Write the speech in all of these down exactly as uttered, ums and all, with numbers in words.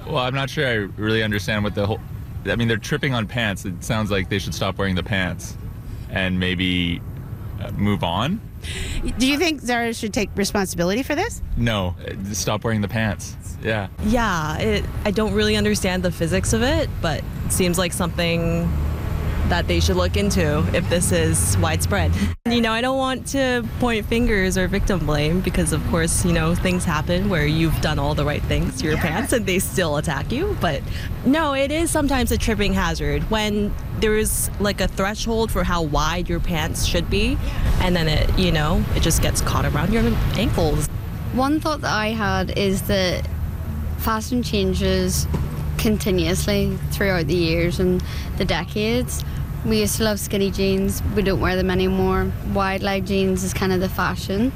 Well, I'm not sure I really understand what the whole... I mean, they're tripping on pants. It sounds like they should stop wearing the pants and maybe uh, move on. Do you think Zara should take responsibility for this? No, uh, stop wearing the pants. Yeah. Yeah, it, I don't really understand the physics of it, but it seems like something that they should look into if this is widespread. You know, I don't want to point fingers or victim blame because, of course, you know, things happen where you've done all the right things to your yeah. pants and they still attack you. But no, it is sometimes a tripping hazard when there is like a threshold for how wide your pants should be, and then it, you know, it just gets caught around your ankles. One thought that I had is that fashion changes continuously throughout the years and the decades. We used to love skinny jeans. We don't wear them anymore. Wide leg jeans is kind of the fashion.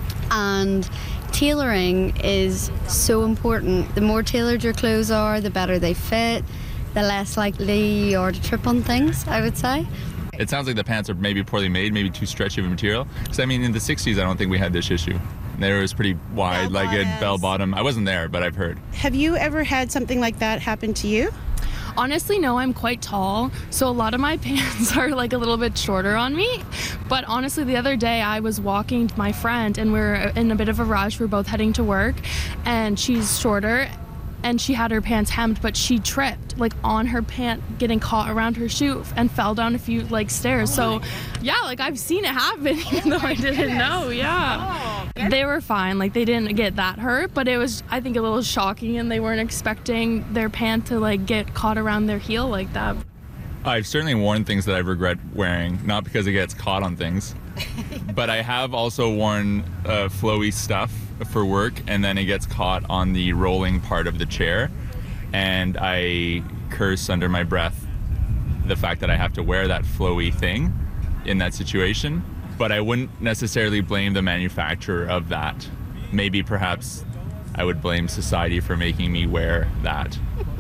And tailoring is so important. The more tailored your clothes are, the better they fit, the less likely you are to trip on things, I would say. It sounds like the pants are maybe poorly made, maybe too stretchy of a material. Because I mean, in the sixties, I don't think we had this issue. There was pretty wide, like a bell bottom. I wasn't there, but I've heard. Have you ever had something like that happen to you? Honestly, no, I'm quite tall, so a lot of my pants are like a little bit shorter on me. But honestly, the other day I was walking to my friend and we we're in a bit of a rush. We we're both heading to work and she's shorter and she had her pants hemmed, but she tripped like on her pant getting caught around her shoe and fell down a few like stairs. So yeah, like I've seen it happen even though I didn't know. Yeah. They were fine, like they didn't get that hurt, but it was, I think, a little shocking and they weren't expecting their pant to like get caught around their heel like that. I've certainly worn things that I regret wearing, not because it gets caught on things, but I have also worn uh, flowy stuff for work and then it gets caught on the rolling part of the chair and I curse under my breath the fact that I have to wear that flowy thing in that situation. But I wouldn't necessarily blame the manufacturer of that. Maybe perhaps I would blame society for making me wear that.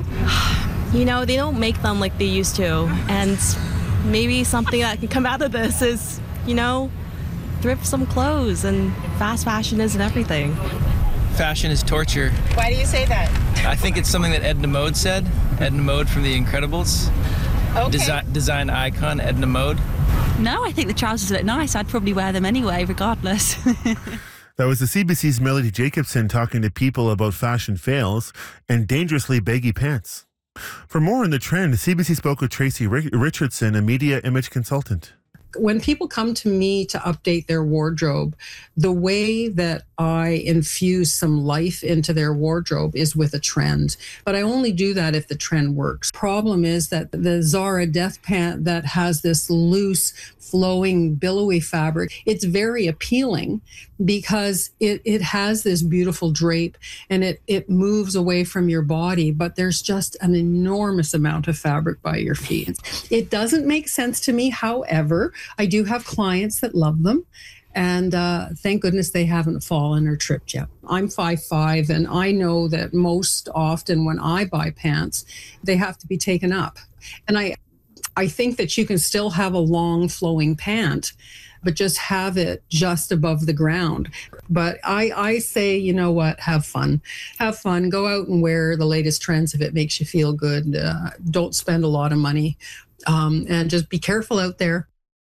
You know, they don't make them like they used to. And maybe something that can come out of this is, you know, thrift some clothes, and fast fashion isn't everything. Fashion is torture. Why do you say that? I think it's something that Edna Mode said. Edna Mode from The Incredibles. Okay. Desi- design icon Edna Mode. No, I think the trousers look nice. I'd probably wear them anyway, regardless. That was the C B C's Melody Jacobson talking to people about fashion fails and dangerously baggy pants. For more on the trend, C B C spoke with Tracy Richardson, a media image consultant. When people come to me to update their wardrobe, the way that I infuse some life into their wardrobe is with a trend. But I only do that if the trend works. Problem is that the Zara Death Pant that has this loose, flowing, billowy fabric, it's very appealing because it, it has this beautiful drape and it, it moves away from your body, but there's just an enormous amount of fabric by your feet. It doesn't make sense to me. However, I do have clients that love them. And uh, thank goodness they haven't fallen or tripped yet. I'm five five, and I know that most often when I buy pants, they have to be taken up. And I, I think that you can still have a long flowing pant, but just have it just above the ground. But I, I say, you know what, have fun. Have fun. Go out and wear the latest trends if it makes you feel good. Uh, don't spend a lot of money. Um, and just be careful out there.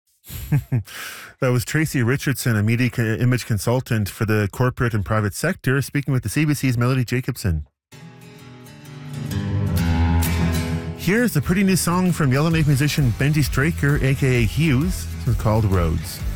That was Tracy Richardson, a media co- image consultant for the corporate and private sector, speaking with the C B C's Melody Jacobson. Here's a pretty new song from Yellowknife musician Benji Straker, aka Hughes. It's called Roads.